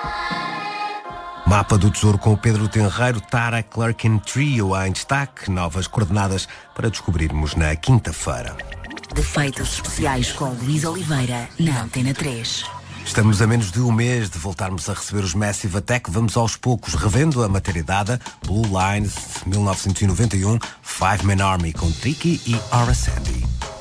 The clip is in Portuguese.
Mapa do Tesouro com o Pedro Tenreiro, Tara Clarkin Trio em destaque, novas coordenadas para descobrirmos na quinta-feira. Defeitos especiais com Luís Oliveira, na Antena 3. Estamos a menos de um mês de voltarmos a receber os Massive Attack. Vamos aos poucos revendo a matéria dada. Blue Lines, 1991, Five Man Army com Tricky e Aura Sandy.